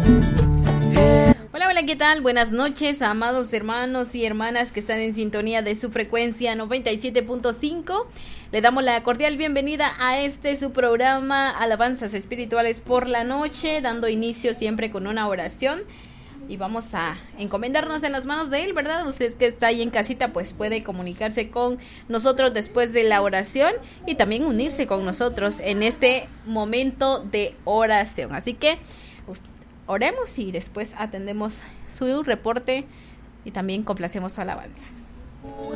Hola, hola, ¿qué tal? Buenas noches, amados hermanos y hermanas que están en sintonía de su frecuencia 97.5. Le damos la cordial bienvenida a su programa Alabanzas Espirituales por la Noche, dando inicio siempre con una oración. Y vamos a encomendarnos en las manos de Él, ¿verdad? Usted que está ahí en casita, pues puede comunicarse con nosotros después de la oración y también unirse con nosotros en este momento de oración. Así que oremos y después atendemos su reporte y también complacemos su alabanza.